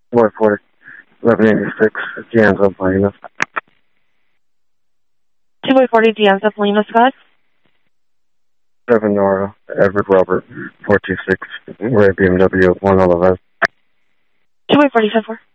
Boy 40, 1186, Gianza Polina. 240 Gianza Polina, Scott. 7 Nora, Edward Robert, 426, Ray BMW, 1 Olivet. 240 4.